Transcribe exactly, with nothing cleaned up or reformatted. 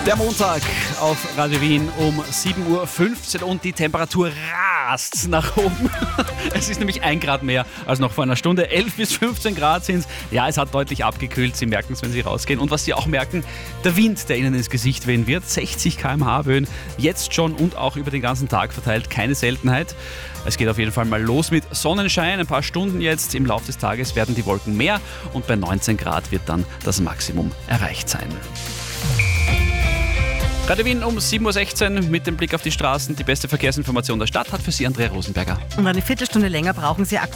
Der Montag auf Radio Wien um sieben Uhr fünfzehn und die Temperatur rast nach oben. Es ist nämlich ein Grad mehr als noch vor einer Stunde. elf bis fünfzehn Grad sind es. Ja, es hat deutlich abgekühlt. Sie merken es, wenn Sie rausgehen. Und was Sie auch merken, der Wind, der Ihnen ins Gesicht wehen wird. sechzig Kilometer pro Stunde Böen. Jetzt schon und auch über den ganzen Tag verteilt. Keine Seltenheit. Es geht auf jeden Fall mal los mit Sonnenschein. Ein paar Stunden jetzt. Im Laufe des Tages werden die Wolken mehr. Und bei neunzehn Grad wird dann das Maximum erreicht sein. Radio Wien um sieben Uhr sechzehn mit dem Blick auf die Straßen. Die beste Verkehrsinformation der Stadt hat für Sie Andrea Rosenberger. Und eine Viertelstunde länger brauchen Sie aktuell